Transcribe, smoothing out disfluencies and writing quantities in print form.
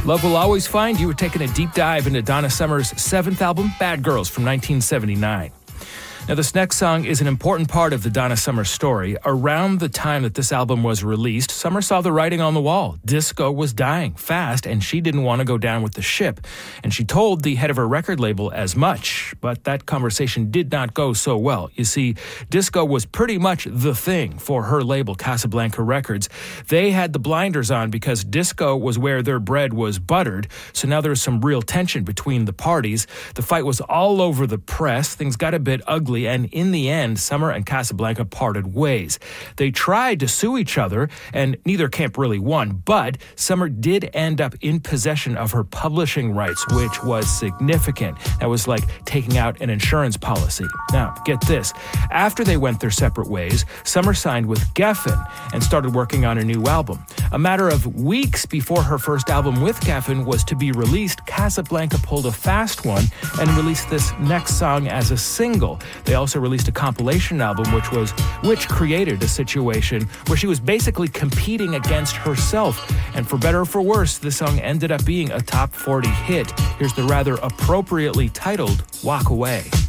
Love Will Always Find You. We're taking a deep dive into Donna Summer's seventh album, Bad Girls, from 1979. Now, this next song is an important part of the Donna Summer story. Around the time that this album was released, Summer saw the writing on the wall. Disco was dying fast, and she didn't want to go down with the ship. And she told the head of her record label as much, but that conversation did not go so well. You see, disco was pretty much the thing for her label, Casablanca Records. They had the blinders on because disco was where their bread was buttered, so now there was some real tension between the parties. The fight was all over the press. Things got a bit ugly. And in the end, Summer and Casablanca parted ways. They tried to sue each other, and neither camp really won, but Summer did end up in possession of her publishing rights, which was significant. That was like taking out an insurance policy. Now, get this. After they went their separate ways, Summer signed with Geffen and started working on a new album. A matter of weeks before her first album with Geffen was to be released, Casablanca pulled a fast one and released this next song as a single. They also released a compilation album, which created a situation where she was basically competing against herself. And for better or for worse, this song ended up being a top 40 hit. Here's the rather appropriately titled Walk Away.